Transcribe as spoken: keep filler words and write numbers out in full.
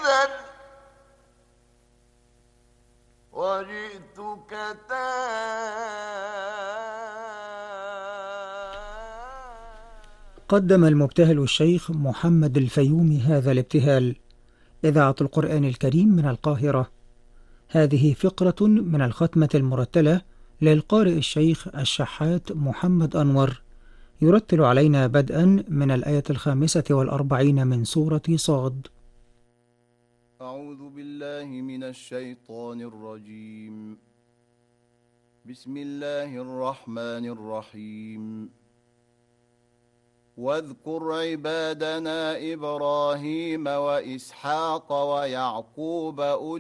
إذا وجئتك تائبا. قدم المبتهل الشيخ محمد الفيومي هذا الابتهال. إذاعة القرآن الكريم من القاهرة. هذه فقرة من الختمة المرتلة للقارئ الشيخ الشحات محمد أنور، يرتل علينا بدءا من الآية الخامسة والأربعين من سورة صاد. أعوذ بالله من الشيطان الرجيم. بسم الله الرحمن الرحيم. واذكر عبادنا إبراهيم وإسحاق ويعقوب أولي